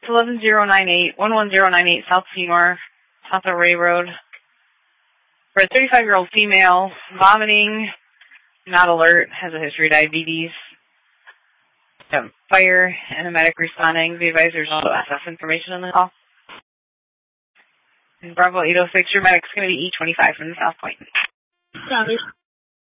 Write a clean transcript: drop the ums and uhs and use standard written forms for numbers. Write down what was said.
It's 11098 South Seymour, south of Ray Road. For a 35-year-old female, vomiting, not alert, has a history of diabetes. Fire and a medic responding. The advisor's also SS information on the call. And Bravo 806, your medic's going to be E25 from the South Point. Copy.